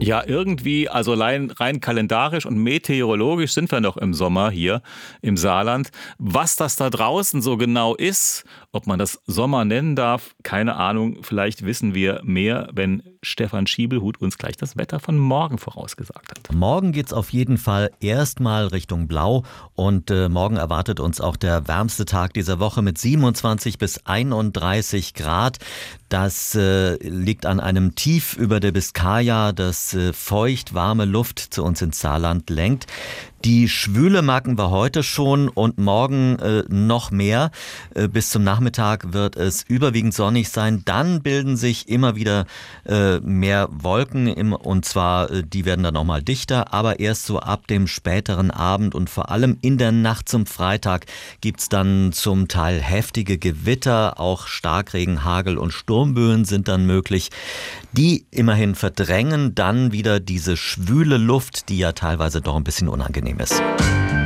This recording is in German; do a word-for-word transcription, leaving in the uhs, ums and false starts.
Ja, irgendwie, also rein, rein kalendarisch und meteorologisch sind wir noch im Sommer hier im Saarland. Was das da draußen so genau ist, ob man das Sommer nennen darf, keine Ahnung. Vielleicht wissen wir mehr, wenn Stefan Schiebelhut uns gleich das Wetter von morgen vorausgesagt hat. Morgen geht's auf jeden Fall erstmal Richtung Blau und äh, morgen erwartet uns auch der wärmste Tag dieser Woche mit siebenundzwanzig bis einunddreißig Grad. Das äh, liegt an einem Tief über der Biskaya, das äh, feucht warme Luft zu uns ins Saarland lenkt. Die Schwüle merken wir heute schon und morgen äh, noch mehr. Äh, bis zum Nachmittag wird es überwiegend sonnig sein. Dann bilden sich immer wieder äh, mehr Wolken im, und zwar, äh, die werden dann nochmal dichter, aber erst so ab dem späteren Abend und vor allem in der Nacht zum Freitag gibt's dann zum Teil heftige Gewitter, auch Starkregen, Hagel und Sturmböen sind dann möglich. Die immerhin verdrängen dann wieder diese schwüle Luft, die ja teilweise doch ein bisschen unangenehm ist.